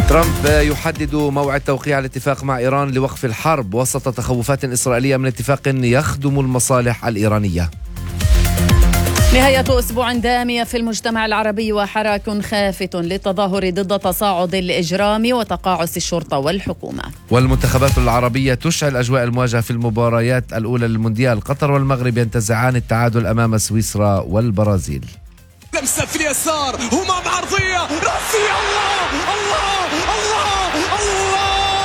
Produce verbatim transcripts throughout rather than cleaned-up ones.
ترامب يحدد موعد توقيع الاتفاق مع إيران لوقف الحرب وسط تخوفات إسرائيلية من اتفاق يخدم المصالح الإيرانية. نهاية أسبوع دامية في المجتمع العربي وحراك خافت للتظاهر ضد تصاعد الإجرام وتقاعس الشرطة والحكومة. والمنتخبات العربية تشعل أجواء المواجهة في المباريات الأولى للمونديال. قطر والمغرب ينتزعان التعادل أمام سويسرا والبرازيل. لمسة في اليسار، همام عرضية رأسية، الله الله الله الله.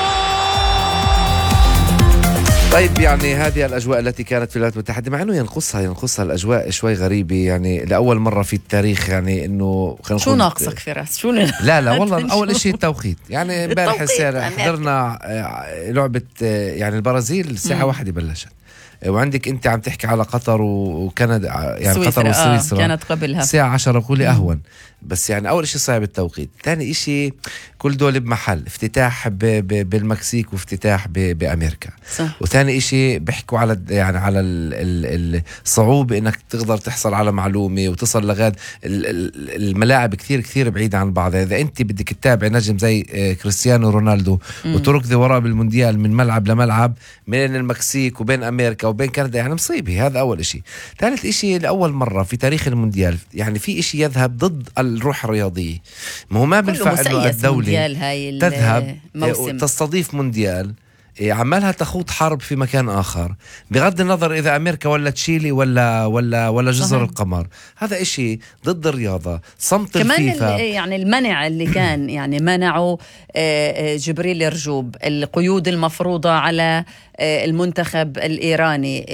طيب يعني هذه الأجواء التي كانت في الولايات المتحدة، مع أنه ينقصها ينقصها الأجواء شوي غريبة، يعني لأول مرة في التاريخ، يعني إنه شو ناقصك فراس؟ شو ن... لا لا والله أول شيء التوقيت، يعني امبارح الساعة حضرنا لعبة يعني البرازيل الساعة واحدة بلشت، وعندك انت عم تحكي على قطر وكندا، يعني قطر وسويسرا آه كانت قبلها الساعة عشرة قولي أهون. بس يعني أول إشي صعب التوقيت، ثاني إشي كل دول بمحل، افتتاح ب ب بالمكسيك وافتتاح ب بأمريكا، وثاني إشي بيحكوا على يعني على الصعوبة إنك تقدر تحصل على معلومة وتصل لغاية الملاعب كثير كثير بعيدة عن بعضها. إذا أنت بدك تتابع نجم زي كريستيانو رونالدو وتركضي وراه بالمونديال من ملعب لملعب بين المكسيك وبين أمريكا وبين كندا، يعني مصيبة. هذا أول إشي. ثالث إشي لأول مرة في تاريخ المونديال يعني في إشي يذهب ضد الروح الرياضية. ما هو ما بنفع إنه الدولة تذهب تستضيف مونديال عمالها تخوض حرب في مكان آخر، بغض النظر إذا أمريكا ولا تشيلي ولا ولا ولا جزر صحيح. القمر. هذا إشي ضد الرياضة. صمت كمان الفيفا يعني المنع اللي كان يعني منعوا جبريل الرجوب، القيود المفروضة على المنتخب الإيراني،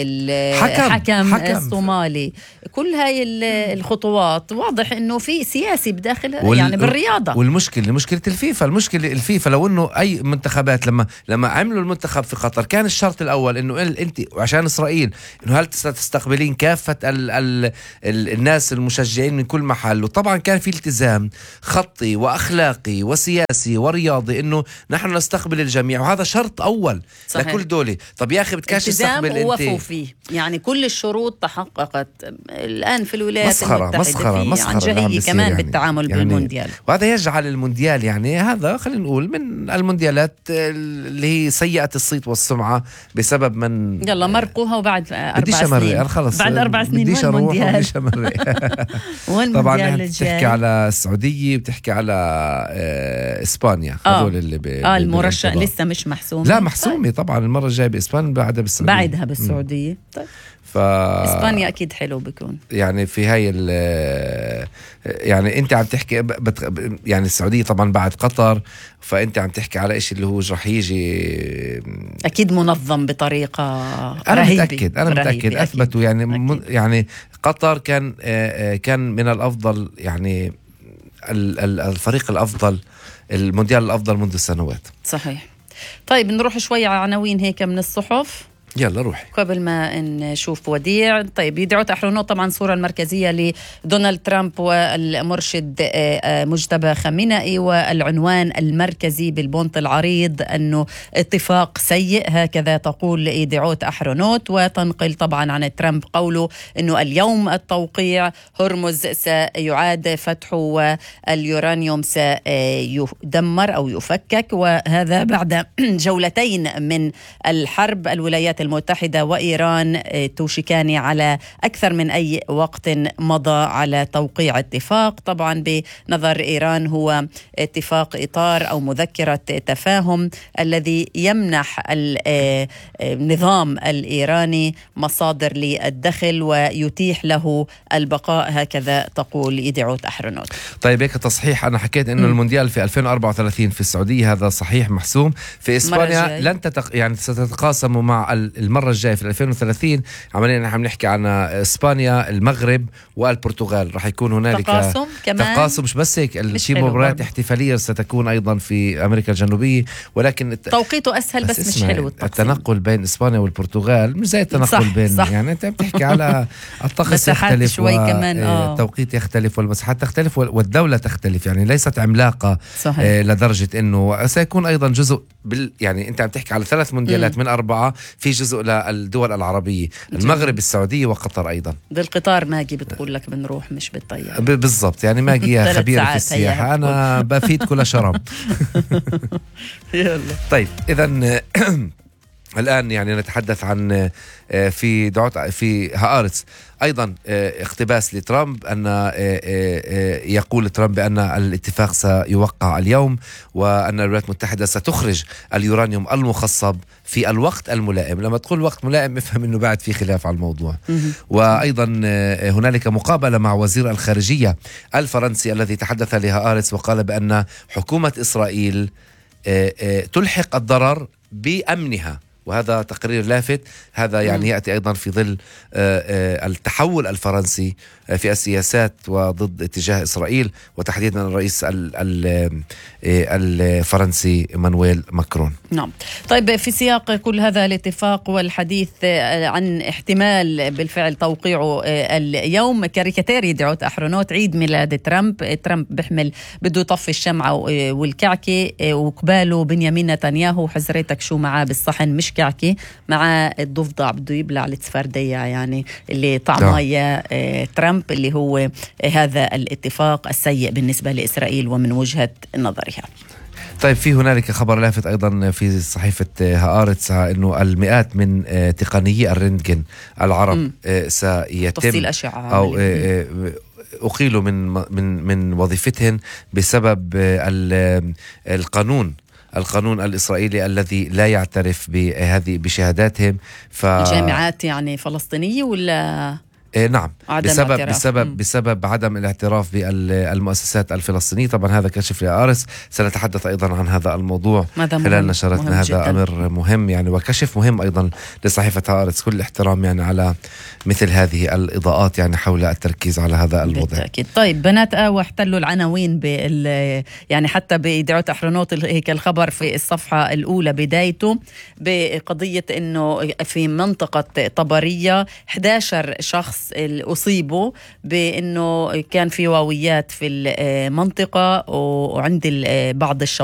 الحكم الصومالي، كل هاي الخطوات واضح إنه في سياسي بداخل وال... يعني بالرياضة. والمشكلة مشكلة الفيفا، المشكلة الفيفا لو إنه أي منتخبات لما لما عملوا المنتخب في قطر كان الشرط الأول إنه أنت وعشان إسرائيل إنه هل تستقبلين كافة ال ال ال الناس المشجعين من كل محل، وطبعا كان في التزام خطي وأخلاقي وسياسي ورياضي إنه نحن نستقبل الجميع، وهذا شرط أول صحيح. لكل دولة. طب يا أخي بتكاش تستقبل أنت ووفوا فيه، يعني كل الشروط تحققت الآن في الولايات مسخرة المتحدة مسخرة مسخرة عن جهية كمان يعني بالتعامل يعني بالمونديال. وهذا يجعل المونديال يعني هذا خلينا نقول من المونديالات اللي هي سيئة الصيت والسمعة بسبب من يلا مرقوها وبعد أربع سنين خلص بعد أربع سنين بديش أروح وبديش أمرق. طبعا بتحكي على السعودية، بتحكي على إسبانيا هذول اللي ب... آه المرشح لسه مش محسوم. لا محسومة طبعا، المرة الجاية بإسبانيا بعدها بالسعودية بعدها بالسعودية. طيب ف... إسبانيا أكيد حلو بيكون يعني في هاي يعني أنت عم تحكي بت... يعني السعودية طبعا بعد قطر، فأنت عم تحكي على إيش اللي هو رح يجي أكيد منظم بطريقة أنا رهيبة. متأكد أنا متأكد أثبتوا يعني من... يعني قطر كان كان من الأفضل، يعني الفريق الأفضل، المونديال الأفضل منذ سنوات. صحيح. طيب نروح شوي على عناوين هيك من الصحف. يلا روحي قبل ما نشوف وديع. طيب يدعوت أحرنوت طبعا صورة المركزية لدونالد ترامب والمرشد مجتبى خامنئي، والعنوان المركزي بالبونت العريض أنه اتفاق سيء، هكذا تقول يدعوت أحرنوت، وتنقل طبعا عن ترامب قوله أنه اليوم التوقيع، هرمز سيعاد فتحه واليورانيوم سيدمر أو يفكك، وهذا بعد جولتين من الحرب. الولايات المتحدة وإيران توشكان على أكثر من أي وقت مضى على توقيع اتفاق. طبعا بنظر إيران هو اتفاق إطار أو مذكرة تفاهم الذي يمنح النظام الإيراني مصادر للدخل ويتيح له البقاء، هكذا تقول يدعوت أحرنوت. طيب هيك تصحيح، أنا حكيت إنه م. المونديال في ألفين وأربعة وثلاثين في السعودية، هذا صحيح محسوم. في إسبانيا لن تتق... يعني ستتقاسموا مع المرة الجاية في ألفين وثلاثين. عمليا نحن نحكي عن إسبانيا، المغرب والبرتغال، راح يكون هنالك تقاسم كمان. تقاسم مش بس هيك، في مباريات احتفالية ستكون أيضا في أمريكا الجنوبية، ولكن توقيته أسهل بس, بس مش حلو التقسيم. التنقل بين إسبانيا والبرتغال مش زي التنقل صح بين صح. يعني أنت بتحكي على الطقس يختلف والتوقيت يختلف والمساحات تختلف والدولة تختلف، يعني ليست عملاقة صحيح. لدرجة إنه سيكون أيضا جزء بال يعني أنت عم تحكي على ثلاث مونديالات م. من أربعة، في جزء للدول العربية، المغرب، السعودية وقطر أيضا. بالقطار ماجي بتقول لك بنروح مش بالطيارة بالضبط، يعني ماجي خبيرة في السياحة، أنا بفيد كل شرم. طيب إذن الآن يعني نتحدث عن في دعوت في هآرتس أيضا اقتباس لترامب أن يقول ترامب بأن الاتفاق سيوقع اليوم، وأن الولايات المتحدة ستخرج اليورانيوم المخصب في الوقت الملائم. لما تقول وقت ملائم افهم أنه بعد في خلاف على الموضوع. وأيضا هنالك مقابلة مع وزير الخارجية الفرنسي الذي تحدث لهآرتس وقال بأن حكومة إسرائيل تلحق الضرر بأمنها، وهذا تقرير لافت. هذا يعني يأتي أيضا في ظل التحول الفرنسي في السياسات وضد اتجاه إسرائيل، وتحديدا الرئيس الفرنسي مانويل ماكرون. نعم. طيب في سياق كل هذا الاتفاق والحديث عن احتمال بالفعل توقيعه اليوم، كاريكاتير يدعوت أحرنوت عيد ميلاد ترامب. ترامب بيحمل بده يطفي الشمعة والكعكة، وقباله بنيامين نتنياهو حزرتك شو معاه بالصحن مش كعكة، مع الضفدع بده يبلع التفاردية يعني اللي طعمها يا ترامب، اللي هو هذا الاتفاق السيء بالنسبة لإسرائيل ومن وجهة نظرها. طيب في هنالك خبر لافت أيضا في صحيفة هآرتس أنه المئات من تقنيي الرنتجن العرب م. سيتم أو أقيلوا من من من وظيفتهم بسبب القانون القانون الإسرائيلي الذي لا يعترف بهذه بشهاداتهم. ف... جامعات يعني فلسطينية ولا؟ إيه نعم، بسبب بسبب م. بسبب عدم الاعتراف بالمؤسسات الفلسطينية. طبعا هذا كشف لهآرتس، سنتحدث أيضا عن هذا الموضوع خلال نشرتنا. هذا جداً. أمر مهم يعني، وكشف مهم أيضا لصحيفة هآرتس. كل احترام يعني على مثل هذه الإضاءات يعني حول التركيز على هذا الموضوع. بالتأكيد. طيب بنات آوى احتلوا العناوين بال يعني حتى بدعوة أحرنوت هيك الخبر في الصفحة الأولى بدايته بقضية إنه في منطقة طبرية إحدى عشر شخص أصيبوا بأنه كان في واويات في المنطقة وعند بعض الشواطئ